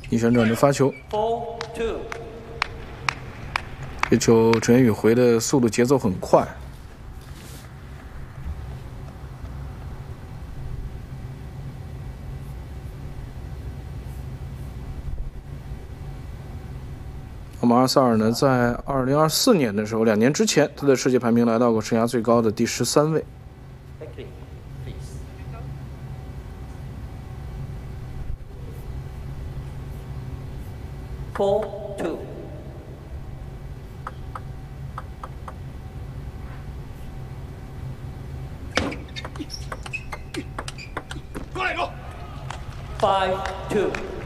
逆旋转的发球。 4-2。 这球陈宇回的速度节奏很快。 那么阿萨尔呢，在2024年的时候，2年之前，他的世界排名来到过生涯最高的第13位。 4-2。5-2。